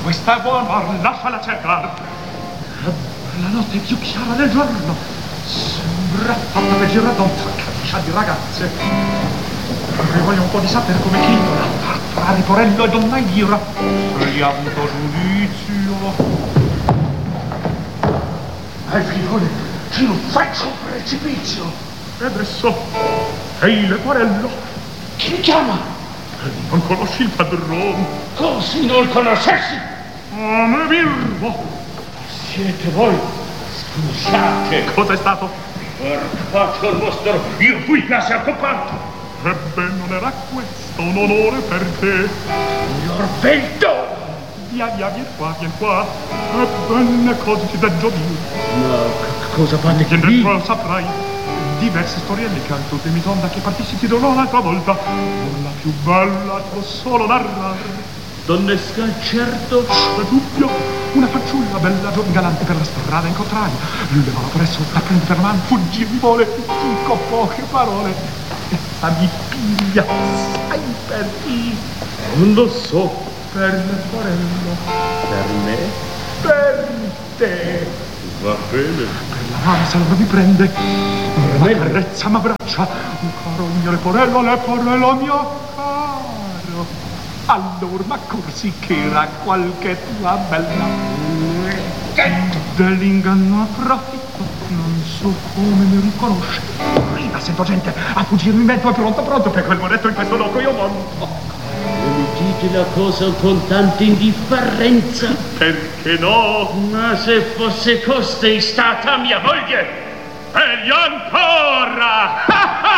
questa buona, lasciala cercare. La notte è più chiara del giorno. Sembra fatta per giradonta, caccia di ragazze. E voglio un po' di sapere come titola. Tra Leporello e Donna Elvira. Scegliamo giudizio. Figlione, ci non faccio un precipizio. E adesso, ehi Leporello. Chi mi chiama? Non conosci il padrone? Così non conoscessi? Oh, me birbo. Siete voi? Scusate. Cos'è stato? Faccio il vostro, io fui quasi accompato. Ebbene, non era questo un onore per te. Signor Vento! Via, vieni qua. Ebbene, cosa ti devo dire? Ma cosa fate Che qui? dentro saprai. Diverse storielle che anche te mi sonda che partissi ti dirò un'altra volta. Non la più bella ti posso solo narrare. Donnesca, certo. C'è dubbio. Una fanciulla bella, galante per la strada incontrai. Levava presso, la prende per mano, fuggì, mi vuole. Dico poche parole. Essa mi piglia. Sai per chi? Non lo so. Per Leporello. Per me? Per te. Va bene. Per la mano se non mi prende. Ma carezza m'abbraccia. Caro mio Leporello mio caro. Allora m'accorsi che era qualche tua bella. Dell'inganno approfitto. Non so come mi riconosce. Prima sento gente a fuggirmi in mezzo. È pronto per quel monetto in questo loco io monto. Mi dite la cosa con tanta indifferenza? Perché no? Ma se fosse costei stata mia moglie! Meglio ancora!